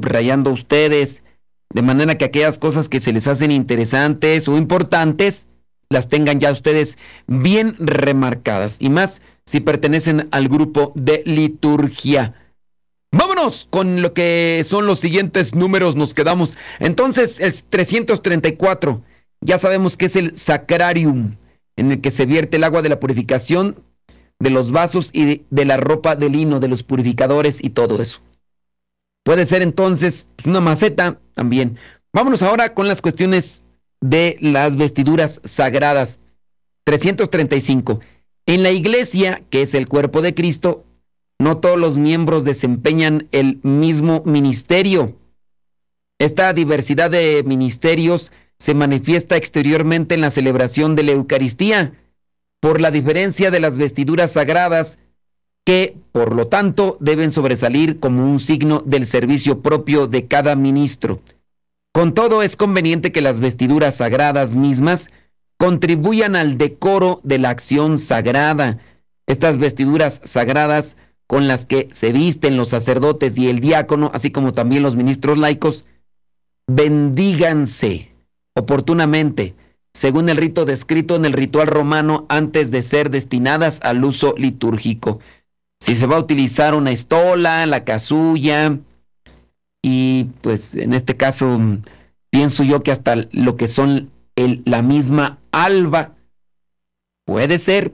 subrayando ustedes, de manera que aquellas cosas que se les hacen interesantes o importantes, las tengan ya ustedes bien remarcadas, y más si pertenecen al grupo de liturgia. Vámonos con lo que son los siguientes números, nos quedamos. Entonces, el 334, ya sabemos que es el sacrarium, en el que se vierte el agua de la purificación de los vasos y de la ropa de lino, de los purificadores y todo eso. Puede ser entonces una maceta también. Vámonos ahora con las cuestiones de las vestiduras sagradas. 335. En la iglesia, que es el cuerpo de Cristo, no todos los miembros desempeñan el mismo ministerio. Esta diversidad de ministerios se manifiesta exteriormente en la celebración de la Eucaristía, por la diferencia de las vestiduras sagradas, que, por lo tanto, deben sobresalir como un signo del servicio propio de cada ministro. Con todo, es conveniente que las vestiduras sagradas mismas contribuyan al decoro de la acción sagrada. Estas vestiduras sagradas con las que se visten los sacerdotes y el diácono, así como también los ministros laicos, bendíganse oportunamente, según el rito descrito en el ritual romano antes de ser destinadas al uso litúrgico. Si se va a utilizar una estola, la casulla, y pues en este caso pienso yo que hasta lo que son la misma alba, puede ser,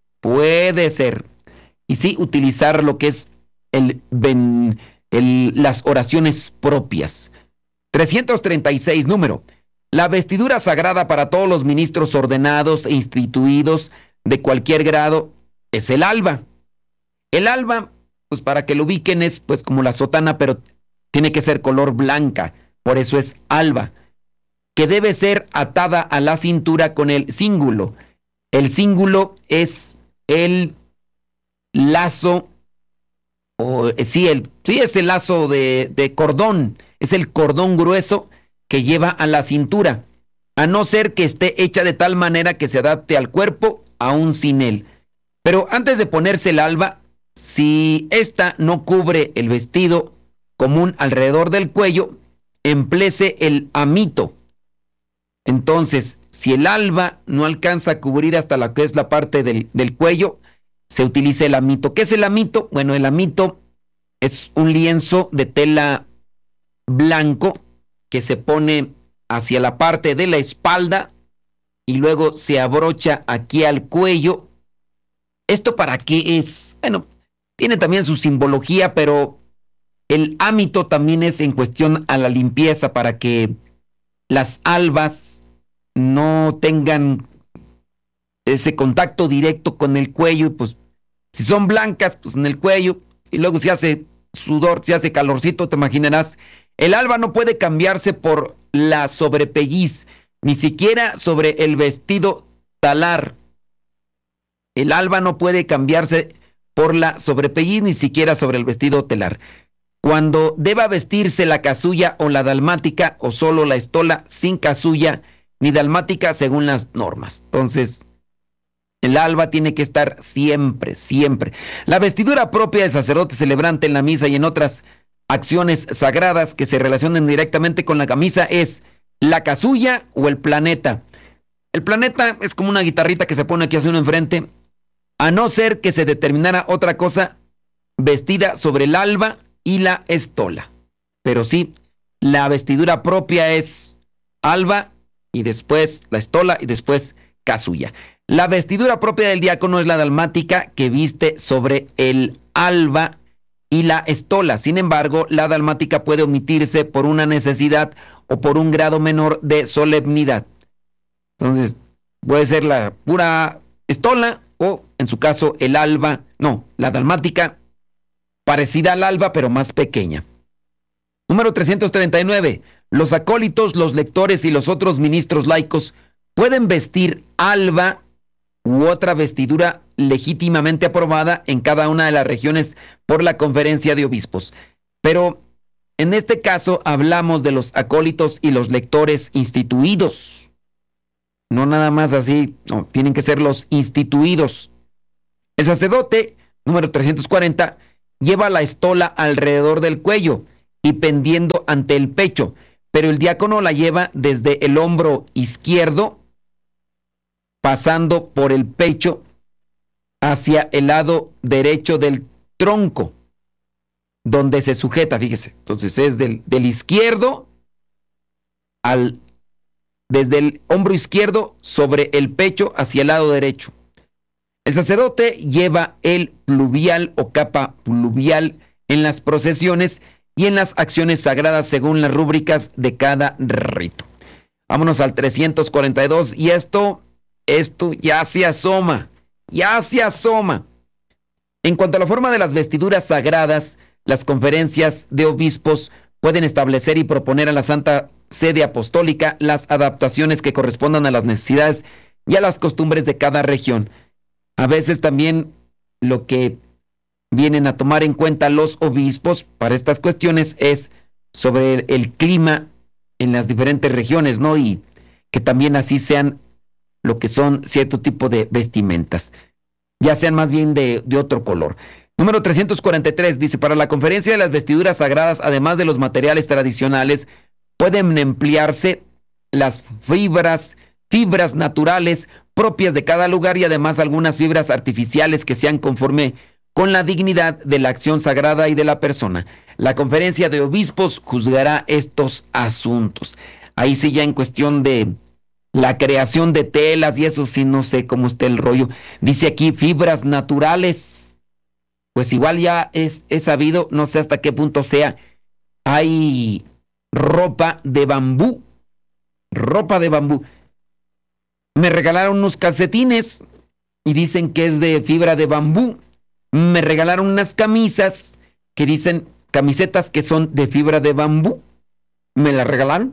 y sí utilizar lo que es las oraciones propias. 336, número. La vestidura sagrada para todos los ministros ordenados e instituidos de cualquier grado es el alba. El alba, pues para que lo ubiquen, es pues como la sotana, pero tiene que ser color blanca, por eso es alba, que debe ser atada a la cintura con el cíngulo. El cíngulo es el lazo, es el lazo de cordón, es el cordón grueso que lleva a la cintura, a no ser que esté hecha de tal manera que se adapte al cuerpo, aún sin él. Pero antes de ponerse el alba, si ésta no cubre el vestido común alrededor del cuello, empléese el amito. Entonces, si el alba no alcanza a cubrir hasta la que es la parte del cuello, se utiliza el amito. ¿Qué es el amito? Bueno, el amito es un lienzo de tela blanco que se pone hacia la parte de la espalda y luego se abrocha aquí al cuello. ¿Esto para qué es? Bueno, tiene también su simbología, pero el ámito también es en cuestión a la limpieza, para que las albas no tengan ese contacto directo con el cuello. Y pues si son blancas, pues en el cuello, y luego si hace sudor, si hace calorcito, te imaginarás. El alba no puede cambiarse por la sobrepelliz, ni siquiera sobre el vestido talar. El alba no puede cambiarse por la sobrepelliz, ni siquiera sobre el vestido telar. Cuando deba vestirse la casulla o la dalmática, o solo la estola sin casulla ni dalmática según las normas. Entonces, el alba tiene que estar siempre. La vestidura propia del sacerdote celebrante en la misa y en otras acciones sagradas que se relacionen directamente con la camisa es la casulla o el planeta. El planeta es como una guitarrita que se pone aquí hacia uno enfrente, a no ser que se determinara otra cosa vestida sobre el alba y la estola. Pero sí, la vestidura propia es alba y después la estola y después casulla. La vestidura propia del diácono es la dalmática, que viste sobre el alba y la estola. Sin embargo, la dalmática puede omitirse por una necesidad o por un grado menor de solemnidad. Entonces, puede ser la pura estola o, en su caso, el alba. No, la dalmática parecida al alba, pero más pequeña. Número 339. Los acólitos, los lectores y los otros ministros laicos pueden vestir alba u otra vestidura legítimamente aprobada en cada una de las regiones por la Conferencia de Obispos. Pero en este caso hablamos de los acólitos y los lectores instituidos. No nada más así, no, tienen que ser los instituidos. El sacerdote, número 340, lleva la estola alrededor del cuello y pendiendo ante el pecho, pero el diácono la lleva desde el hombro izquierdo, pasando por el pecho hacia el lado derecho del tronco, donde se sujeta, fíjese. Entonces es del izquierdo desde el hombro izquierdo sobre el pecho hacia el lado derecho. El sacerdote lleva el pluvial o capa pluvial en las procesiones y en las acciones sagradas según las rúbricas de cada rito. Vámonos al 342 y esto ya se asoma. En cuanto a la forma de las vestiduras sagradas, las conferencias de obispos pueden establecer y proponer a la Santa Sede Apostólica las adaptaciones que correspondan a las necesidades y a las costumbres de cada región. A veces también lo que vienen a tomar en cuenta los obispos para estas cuestiones es sobre el clima en las diferentes regiones, ¿no? Y que también así sean lo que son cierto tipo de vestimentas, ya sean más bien de otro color. Número 343 dice, para la conferencia de las vestiduras sagradas, además de los materiales tradicionales, pueden emplearse las fibras naturales propias de cada lugar y además algunas fibras artificiales que sean conforme con la dignidad de la acción sagrada y de la persona. La conferencia de obispos juzgará estos asuntos. Ahí sí ya en cuestión de la creación de telas y eso sí no sé cómo está el rollo. Dice aquí fibras naturales. Pues igual ya es sabido, no sé hasta qué punto sea. Hay ropa de bambú. Me regalaron unos calcetines y dicen que es de fibra de bambú. Me regalaron unas camisas que dicen camisetas que son de fibra de bambú. Me las regalaron.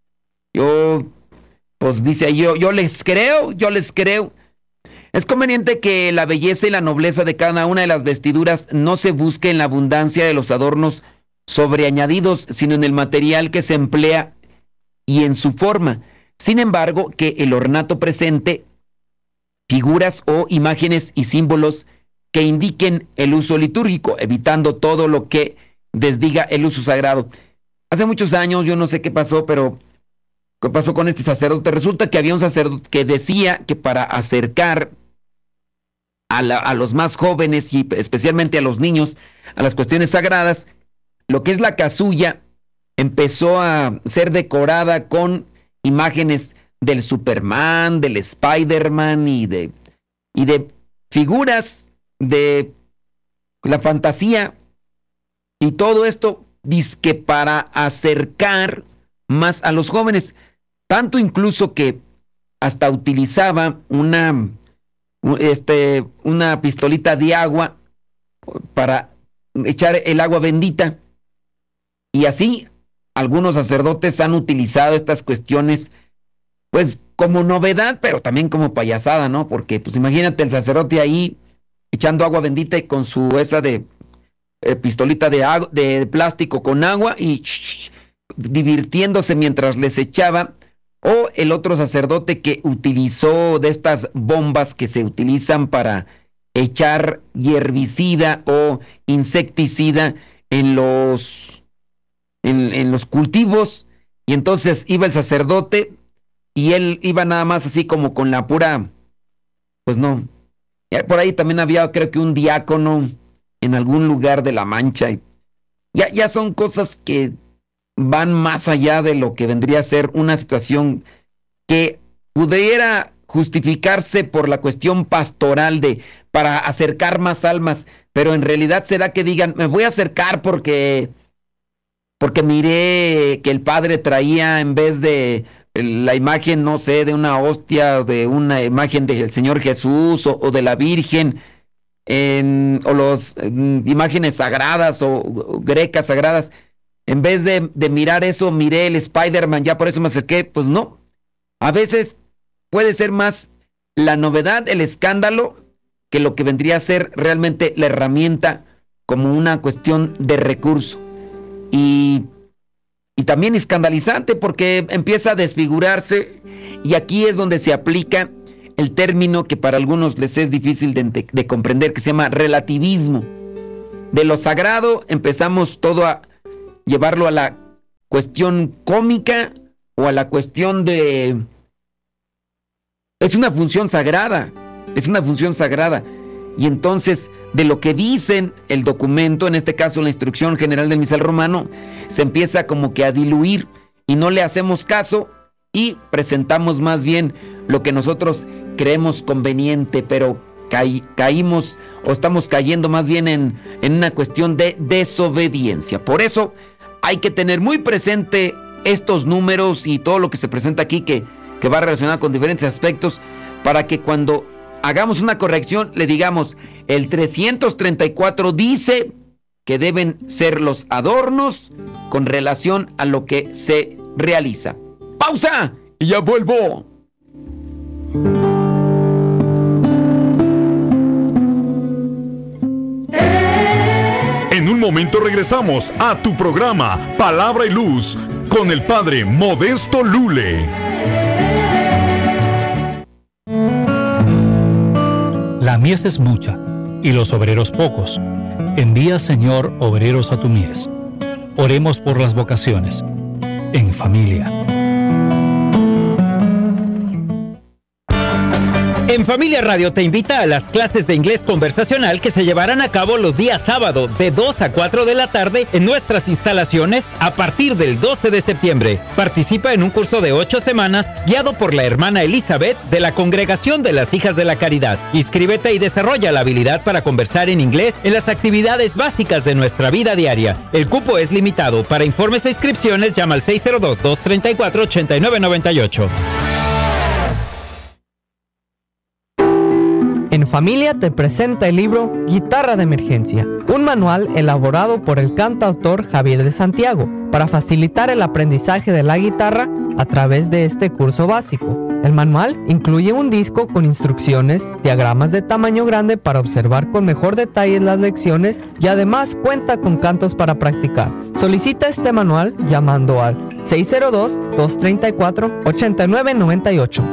Pues dice yo les creo. Es conveniente que la belleza y la nobleza de cada una de las vestiduras no se busque en la abundancia de los adornos sobreañadidos, sino en el material que se emplea y en su forma. Sin embargo, que el ornato presente figuras o imágenes y símbolos que indiquen el uso litúrgico, evitando todo lo que desdiga el uso sagrado. Hace muchos años, yo no sé qué pasó, pero ¿qué pasó con este sacerdote? Resulta que había un sacerdote que decía que para acercar a los más jóvenes y especialmente a los niños a las cuestiones sagradas, lo que es la casulla empezó a ser decorada con imágenes del Superman, del Spider-Man y de figuras de la fantasía, y todo esto dizque para acercar más a los jóvenes, tanto incluso que hasta utilizaba una pistolita de agua para echar el agua bendita, y así algunos sacerdotes han utilizado estas cuestiones pues como novedad, pero también como payasada, ¿no? Porque pues imagínate el sacerdote ahí echando agua bendita y con su pistolita de plástico con agua y divirtiéndose mientras les echaba. O el otro sacerdote que utilizó de estas bombas que se utilizan para echar herbicida o insecticida en los cultivos, y entonces iba el sacerdote y él iba nada más así como con la pura, pues no. Por ahí también había, creo que un diácono en algún lugar de La Mancha. Ya son cosas que van más allá de lo que vendría a ser una situación que pudiera justificarse por la cuestión pastoral para acercar más almas, pero en realidad será que digan, me voy a acercar porque miré que el padre traía, en vez de la imagen, no sé, de una hostia, de una imagen del Señor Jesús o de la Virgen, o las imágenes sagradas o grecas sagradas, en vez de mirar eso, miré el Spider-Man, ya por eso me acerqué. Pues no, a veces puede ser más la novedad, el escándalo, que lo que vendría a ser realmente la herramienta como una cuestión de recurso. Y también escandalizante porque empieza a desfigurarse, y aquí es donde se aplica el término que para algunos les es difícil de comprender, que se llama relativismo. De lo sagrado empezamos todo llevarlo a la cuestión cómica o a la cuestión de... Es una función sagrada, es una función sagrada. Y entonces, de lo que dicen el documento, en este caso la Instrucción General del Misal Romano, se empieza como que a diluir y no le hacemos caso y presentamos más bien lo que nosotros creemos conveniente, pero caímos o estamos cayendo más bien en una cuestión de desobediencia. Por eso hay que tener muy presente estos números y todo lo que se presenta aquí que va relacionado con diferentes aspectos, para que cuando hagamos una corrección le digamos: el 334 dice que deben ser los adornos con relación a lo que se realiza. ¡Pausa! Y ya vuelvo. En un momento regresamos a tu programa Palabra y Luz con el Padre Modesto Lule. La mies es mucha y los obreros pocos. Envía, Señor, obreros a tu mies. Oremos por las vocaciones. En familia. En Familia Radio te invita a las clases de inglés conversacional que se llevarán a cabo los días sábado de 2 a 4 de la tarde en nuestras instalaciones a partir del 12 de septiembre. Participa en un curso de 8 semanas guiado por la hermana Elizabeth de la Congregación de las Hijas de la Caridad. Inscríbete y desarrolla la habilidad para conversar en inglés en las actividades básicas de nuestra vida diaria. El cupo es limitado. Para informes e inscripciones llama al 602-234-8998. En Familia te presenta el libro Guitarra de Emergencia, un manual elaborado por el cantautor Javier de Santiago para facilitar el aprendizaje de la guitarra a través de este curso básico. El manual incluye un disco con instrucciones, diagramas de tamaño grande para observar con mejor detalle las lecciones y además cuenta con cantos para practicar. Solicita este manual llamando al 602-234-8998.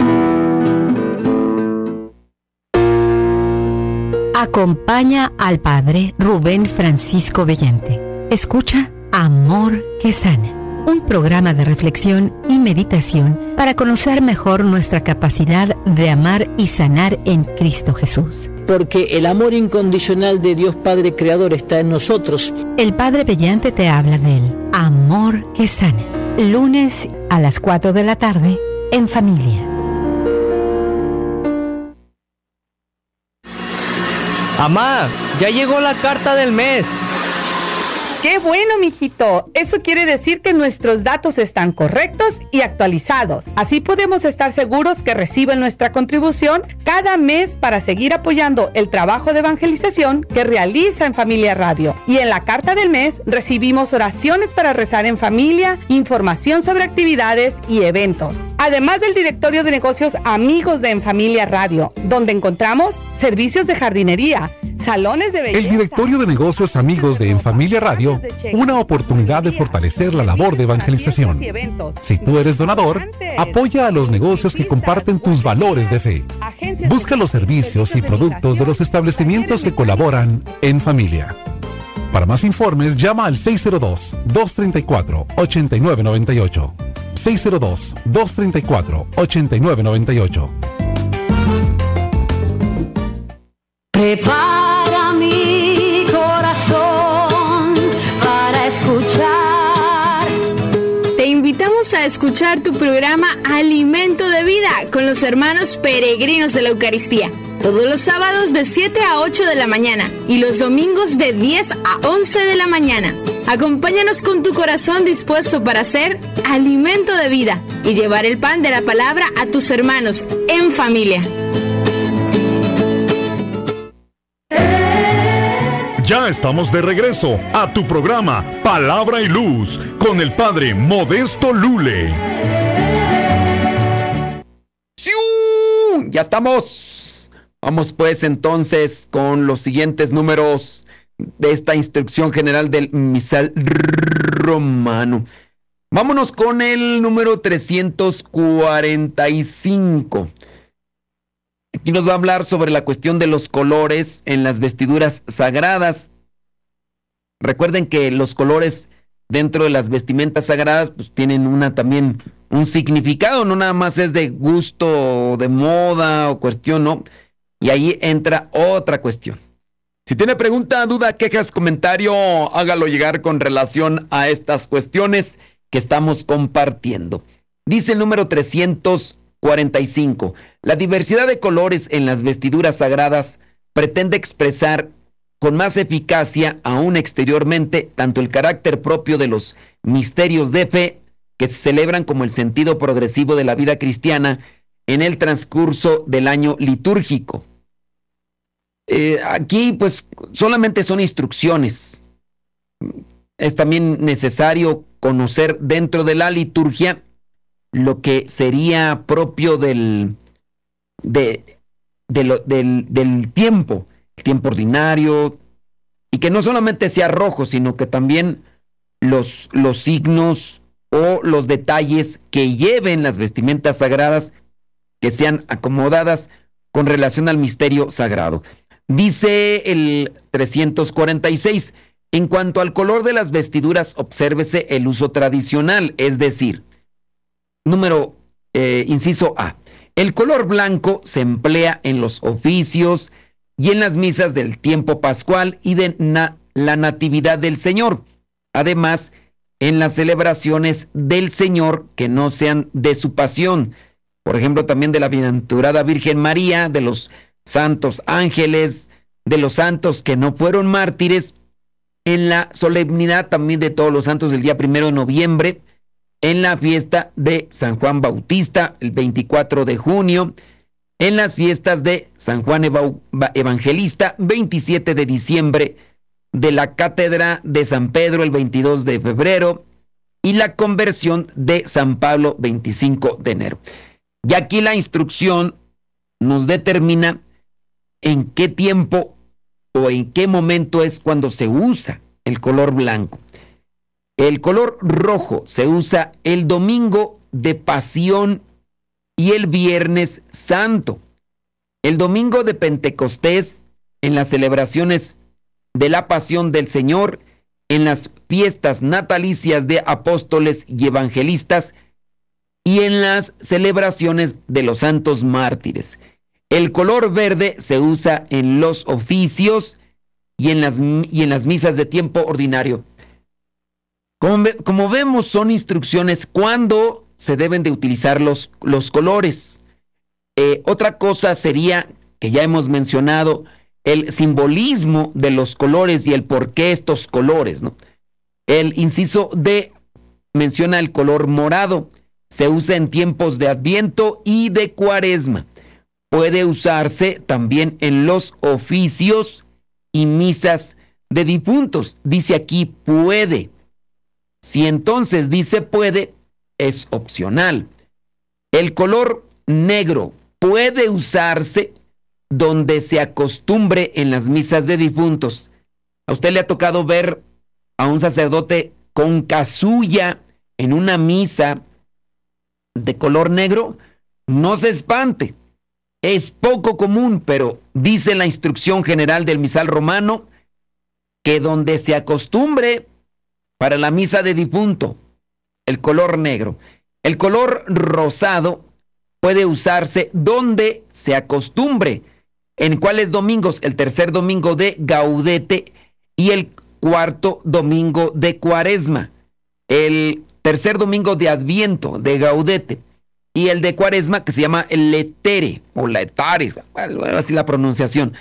Acompaña al Padre Rubén Francisco Bellante. Escucha Amor que Sana, un programa de reflexión y meditación para conocer mejor nuestra capacidad de amar y sanar en Cristo Jesús. Porque el amor incondicional de Dios Padre Creador está en nosotros. El Padre Bellante te habla del Amor que Sana, lunes a las 4 de la tarde en Familia. Amá, ya llegó la carta del mes. ¡Qué bueno, mijito! Eso quiere decir que nuestros datos están correctos y actualizados. Así podemos estar seguros que reciben nuestra contribución cada mes para seguir apoyando el trabajo de evangelización que realiza en Familia Radio. Y en la carta del mes recibimos oraciones para rezar en familia, información sobre actividades y eventos. Además del directorio de negocios Amigos de En Familia Radio, donde encontramos servicios de jardinería, salones de belleza. El directorio de negocios Amigos de En Familia Radio, una oportunidad de fortalecer la labor de evangelización. Si tú eres donador, apoya a los negocios que comparten tus valores de fe. Busca los servicios y productos de los establecimientos que colaboran en familia. Para más informes, llama al 602-234-8998. 602-234-8998. Prepara mi corazón para escuchar. Te invitamos a escuchar tu programa Alimento de Vida con los hermanos peregrinos de la Eucaristía. Todos los sábados de 7 a 8 de la mañana y los domingos de 10 a 11 de la mañana. Acompáñanos con tu corazón dispuesto para ser alimento de vida y llevar el pan de la palabra a tus hermanos en familia. Ya estamos de regreso a tu programa Palabra y Luz con el Padre Modesto Lule. ¡Siu! Ya estamos. Vamos pues entonces con los siguientes números de esta instrucción general del misal romano. Vámonos con el número 345. Aquí nos va a hablar sobre la cuestión de los colores en las vestiduras sagradas. Recuerden que los colores dentro de las vestimentas sagradas, pues tienen también un significado, no nada más es de gusto, de moda o cuestión, no. Y ahí entra otra cuestión. Si tiene pregunta, duda, quejas, comentario, hágalo llegar con relación a estas cuestiones que estamos compartiendo. Dice el número 345. La diversidad de colores en las vestiduras sagradas pretende expresar con más eficacia, aún exteriormente, tanto el carácter propio de los misterios de fe que se celebran como el sentido progresivo de la vida cristiana en el transcurso del año litúrgico. Aquí pues solamente son instrucciones. Es también necesario conocer dentro de la liturgia lo que sería propio del tiempo, el tiempo ordinario, y que no solamente sea rojo, sino que también los signos o los detalles que lleven las vestimentas sagradas que sean acomodadas con relación al misterio sagrado. Dice el 346, en cuanto al color de las vestiduras, obsérvese el uso tradicional, es decir, inciso A, el color blanco se emplea en los oficios y en las misas del tiempo pascual y de la Natividad del Señor, además en las celebraciones del Señor que no sean de su pasión, por ejemplo también de la Bienaventurada Virgen María, de los santos ángeles, de los santos que no fueron mártires, en la solemnidad también de todos los santos del día 1 de noviembre, en la fiesta de San Juan Bautista, el 24 de junio, en las fiestas de San Juan Evangelista, 27 de diciembre, de la Cátedra de San Pedro, el 22 de febrero, y la conversión de San Pablo, 25 de enero. Y aquí la instrucción nos determina en qué tiempo o en qué momento es cuando se usa el color blanco. El color rojo se usa el domingo de Pasión y el Viernes Santo. El domingo de Pentecostés, en las celebraciones de la Pasión del Señor, en las fiestas natalicias de apóstoles y evangelistas y en las celebraciones de los santos mártires. El color verde se usa en los oficios y en las misas de tiempo ordinario. Como vemos, son instrucciones cuándo se deben de utilizar los colores. Otra cosa sería, que ya hemos mencionado, el simbolismo de los colores y el por qué estos colores, ¿no? El inciso D menciona el color morado. Se usa en tiempos de Adviento y de Cuaresma. Puede usarse también en los oficios y misas de difuntos. Dice aquí puede. Si entonces dice puede, es opcional. El color negro puede usarse donde se acostumbre en las misas de difuntos. ¿A usted le ha tocado ver a un sacerdote con casulla en una misa de color negro? No se espante. Es poco común, pero dice la instrucción general del misal romano que donde se acostumbre para la misa de difunto, el color negro. El color rosado puede usarse donde se acostumbre. ¿En cuáles domingos? El tercer domingo de Gaudete y el cuarto domingo de Cuaresma. El tercer domingo de Adviento, de Gaudete, y el de Cuaresma, que se llama el Letere, o Letare, así la pronunciación.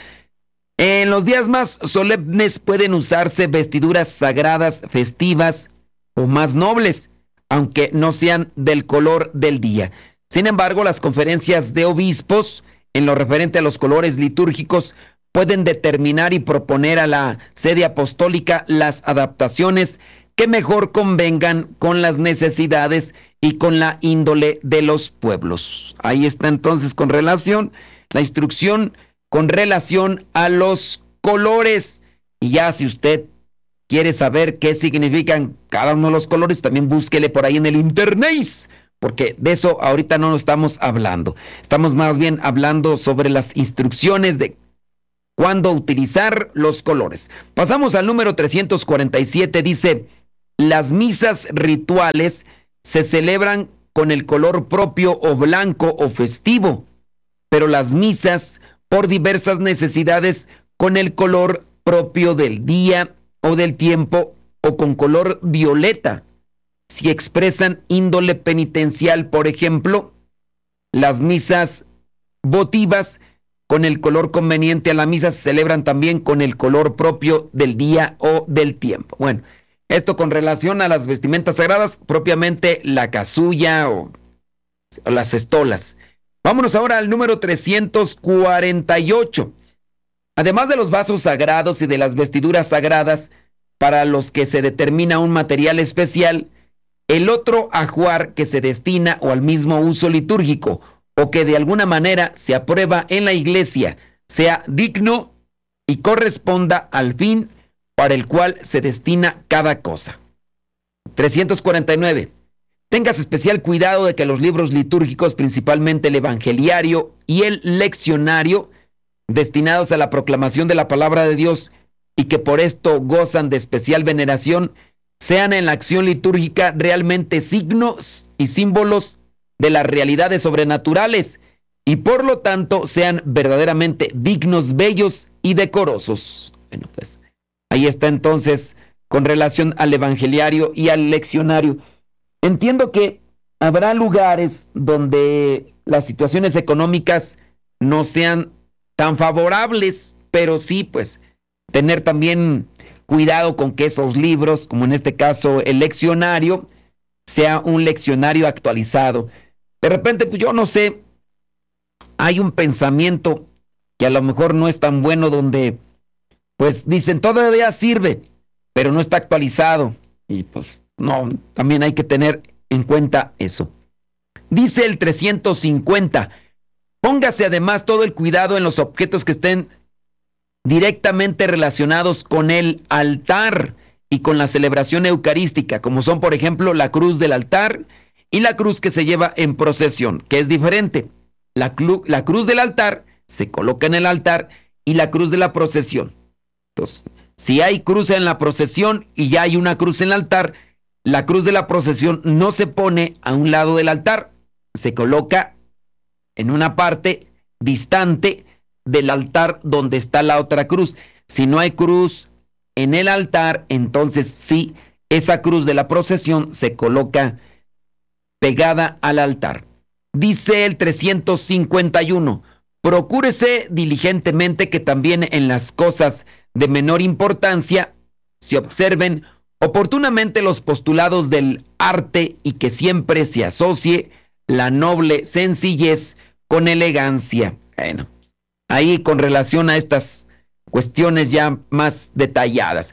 En los días más solemnes pueden usarse vestiduras sagradas, festivas o más nobles, aunque no sean del color del día. Sin embargo, las conferencias de obispos, en lo referente a los colores litúrgicos, pueden determinar y proponer a la sede apostólica las adaptaciones que mejor convengan con las necesidades y con la índole de los pueblos. Ahí está entonces con relación la instrucción con relación a los colores. Y ya si usted quiere saber qué significan cada uno de los colores, también búsquele por ahí en el internet, porque de eso ahorita no estamos hablando. Estamos más bien hablando sobre las instrucciones de cuándo utilizar los colores. Pasamos al número 347, dice: Las misas rituales se celebran con el color propio o blanco o festivo, pero las misas por diversas necesidades con el color propio del día o del tiempo o con color violeta. Si expresan índole penitencial, por ejemplo, las misas votivas con el color conveniente a la misa se celebran también con el color propio del día o del tiempo. Bueno, esto con relación a las vestimentas sagradas, propiamente la casulla o las estolas. Vámonos ahora al número 348. Además de los vasos sagrados y de las vestiduras sagradas, para los que se determina un material especial, el otro ajuar que se destina o al mismo uso litúrgico o que de alguna manera se aprueba en la iglesia, sea digno y corresponda al fin para el cual se destina cada cosa. 349. Tengas especial cuidado de que los libros litúrgicos, principalmente el evangeliario y el leccionario, destinados a la proclamación de la palabra de Dios y que por esto gozan de especial veneración, sean en la acción litúrgica realmente signos y símbolos de las realidades sobrenaturales y por lo tanto sean verdaderamente dignos, bellos y decorosos. Bueno, pues ahí está entonces con relación al evangeliario y al leccionario. Entiendo que habrá lugares donde las situaciones económicas no sean tan favorables, pero sí, pues, tener también cuidado con que esos libros, como en este caso el leccionario, sea un leccionario actualizado. De repente, pues yo no sé, hay un pensamiento que a lo mejor no es tan bueno donde, pues dicen, todavía sirve, pero no está actualizado. Y pues no, también hay que tener en cuenta eso. Dice el 350, póngase además todo el cuidado en los objetos que estén directamente relacionados con el altar y con la celebración eucarística, como son por ejemplo la cruz del altar y la cruz que se lleva en procesión, que es diferente. La cruz del altar se coloca en el altar y la cruz de la procesión. Entonces, si hay cruz en la procesión y ya hay una cruz en el altar, la cruz de la procesión no se pone a un lado del altar, se coloca en una parte distante del altar donde está la otra cruz. Si no hay cruz en el altar, entonces sí, esa cruz de la procesión se coloca pegada al altar. Dice el 351, procúrese diligentemente que también en las cosas de menor importancia se observen oportunamente los postulados del arte y que siempre se asocie la noble sencillez con elegancia. Bueno, ahí con relación a estas cuestiones ya más detalladas.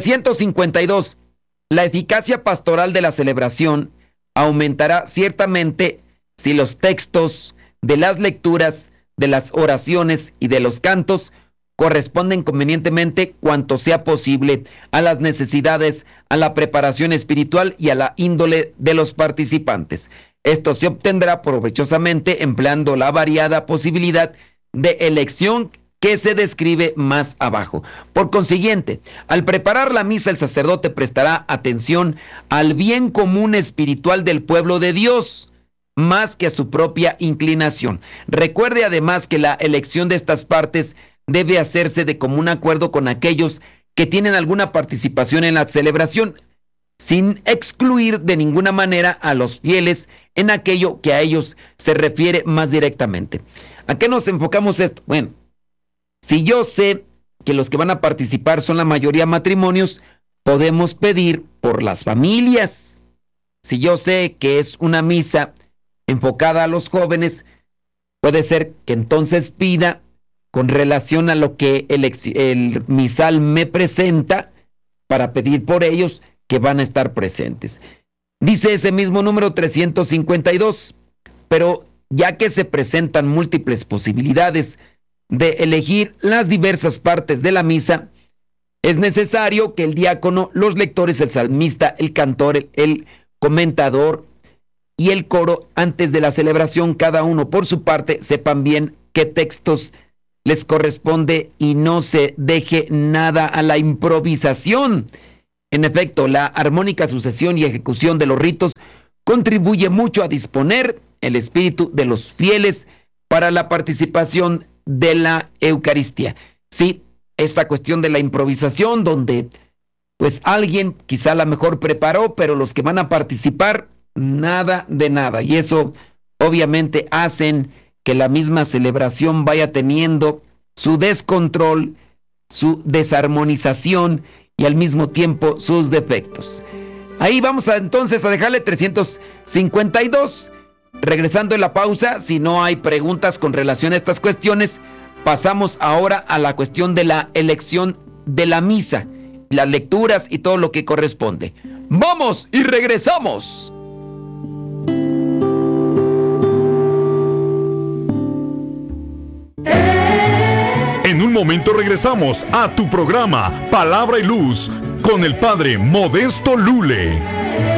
352. La eficacia pastoral de la celebración aumentará ciertamente si los textos de las lecturas, de las oraciones y de los cantos corresponden convenientemente cuanto sea posible a las necesidades, a la preparación espiritual y a la índole de los participantes. Esto se obtendrá provechosamente empleando la variada posibilidad de elección que se describe más abajo. Por consiguiente, al preparar la misa, el sacerdote prestará atención al bien común espiritual del pueblo de Dios, más que a su propia inclinación. Recuerde además que la elección de estas partes debe hacerse de común acuerdo con aquellos que tienen alguna participación en la celebración, sin excluir de ninguna manera a los fieles en aquello que a ellos se refiere más directamente. ¿A qué nos enfocamos esto? Bueno, si yo sé que los que van a participar son la mayoría matrimonios, podemos pedir por las familias. Si yo sé que es una misa enfocada a los jóvenes, puede ser que entonces pida con relación a lo que el misal me presenta para pedir por ellos que van a estar presentes. Dice ese mismo número 352, pero ya que se presentan múltiples posibilidades de elegir las diversas partes de la misa, es necesario que el diácono, los lectores, el salmista, el cantor, el comentador y el coro, antes de la celebración, cada uno por su parte, sepan bien qué textos les corresponde y no se deje nada a la improvisación. En efecto, la armónica sucesión y ejecución de los ritos contribuye mucho a disponer el espíritu de los fieles para la participación de la Eucaristía. Sí, esta cuestión de la improvisación, donde pues alguien quizá la mejor preparó, pero los que van a participar, nada de nada. Y eso obviamente hacen que la misma celebración vaya teniendo su descontrol, su desarmonización y al mismo tiempo sus defectos. Ahí vamos entonces a dejarle 352. Regresando en la pausa, si no hay preguntas con relación a estas cuestiones, pasamos ahora a la cuestión de la elección de la misa, las lecturas y todo lo que corresponde. ¡Vamos y regresamos! En un momento regresamos a tu programa Palabra y Luz con el Padre Modesto Lule.